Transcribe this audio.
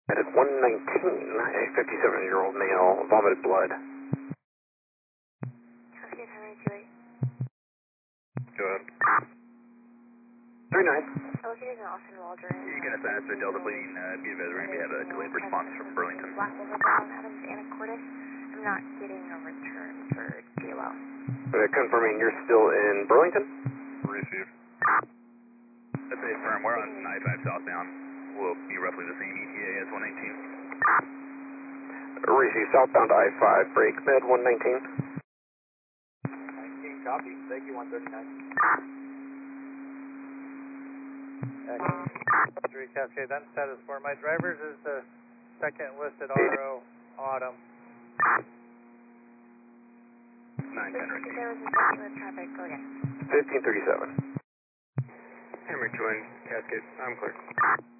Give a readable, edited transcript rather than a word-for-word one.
At 119, a 57-year-old male vomited blood. Cascade Henry 28. Go ahead. 39. Located in Austin Waldron. You can assign us to Delta Bleeding, be advised, we're going to have a delayed response from Burlington. Black River Brown, Adams, Anacortes. I'm not getting a return for DLL. Confirming you're still in Burlington? Receive. That's a firm, we're on I-5 southbound. We'll be roughly the same ETA as 119. Receive southbound I-5, break med 119. 19 copy, thank you, 139. 3 Cascade, then status for my drivers is the second listed RO, Autumn. 910 receive. There was a second with traffic, go again. 1537. Hammer 2 Cascade, I'm clear.